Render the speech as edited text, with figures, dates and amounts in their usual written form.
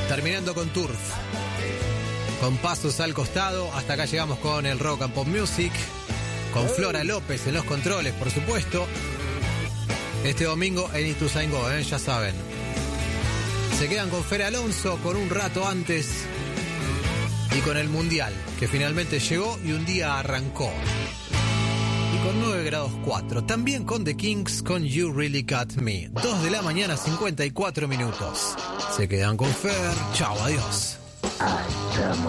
terminando con Turf, con pasos al costado. Hasta acá llegamos con el Rock and Pop Music, con Flora López en los controles, por supuesto. Este domingo en Ituzaingó, ya saben. Se quedan con Fer Alonso con Un Rato Antes y con el Mundial, que finalmente llegó y un día arrancó. Y con 9 grados 4. También con The Kinks, con You Really Got Me. 2 de la mañana, 54 minutos. Se quedan con Fer. Chao, adiós.